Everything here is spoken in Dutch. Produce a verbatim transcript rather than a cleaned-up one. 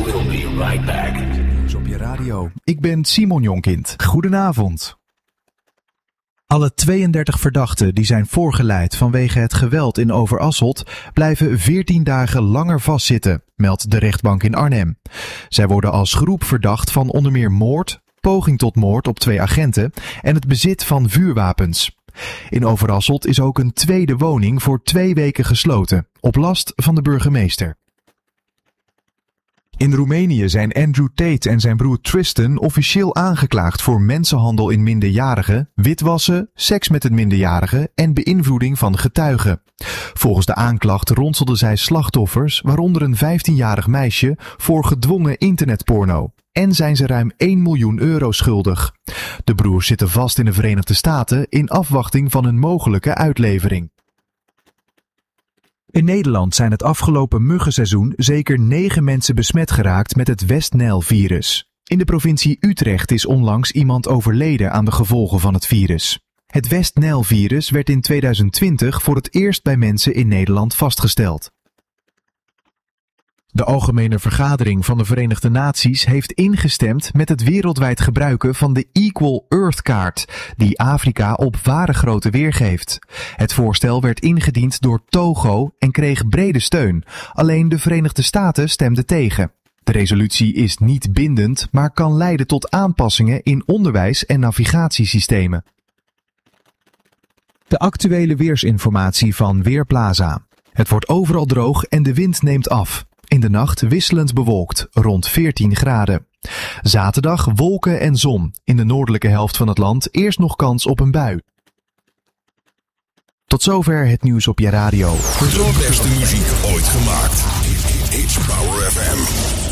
We'll be right back. Nieuws op je radio. Ik ben Simon Jonkind. Goedenavond. Alle tweeëndertig verdachten die zijn voorgeleid vanwege het geweld in Overasselt blijven veertien dagen langer vastzitten, meldt de rechtbank in Arnhem. Zij worden als groep verdacht van onder meer moord, poging tot moord op twee agenten en het bezit van vuurwapens. In Overasselt is ook een tweede woning voor twee weken gesloten, op last van de burgemeester. In Roemenië zijn Andrew Tate en zijn broer Tristan officieel aangeklaagd voor mensenhandel in minderjarigen, witwassen, seks met een minderjarige en beïnvloeding van getuigen. Volgens de aanklacht ronselden zij slachtoffers, waaronder een vijftienjarig meisje, voor gedwongen internetporno. En zijn ze ruim één miljoen euro schuldig. De broers zitten vast in de Verenigde Staten in afwachting van een mogelijke uitlevering. In Nederland zijn het afgelopen muggenseizoen zeker negen mensen besmet geraakt met het West-Nijl-virus. In de provincie Utrecht is onlangs iemand overleden aan de gevolgen van het virus. Het West-Nijl-virus werd in tweeduizend twintig voor het eerst bij mensen in Nederland vastgesteld. De Algemene Vergadering van de Verenigde Naties heeft ingestemd met het wereldwijd gebruiken van de Equal Earth Kaart, die Afrika op ware grootte weergeeft. Het voorstel werd ingediend door Togo en kreeg brede steun. Alleen de Verenigde Staten stemden tegen. De resolutie is niet bindend, maar kan leiden tot aanpassingen in onderwijs en navigatiesystemen. De actuele weersinformatie van Weerplaza. Het wordt overal droog en de wind neemt af. In de nacht wisselend bewolkt, rond veertien graden. Zaterdag wolken en zon. In de noordelijke helft van het land eerst nog kans op een bui. Tot zover het nieuws op je radio. De beste muziek ooit gemaakt. It's Power F M.